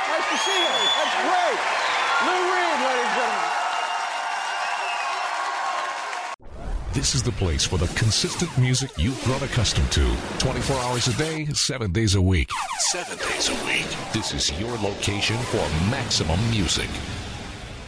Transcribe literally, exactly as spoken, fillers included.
Nice to see you. That's great. Lou Reed, ladies and gentlemen. This is the place for the consistent music you've grown accustomed to. twenty-four hours a day, seven days a week. Seven days a week. This is your location for maximum music.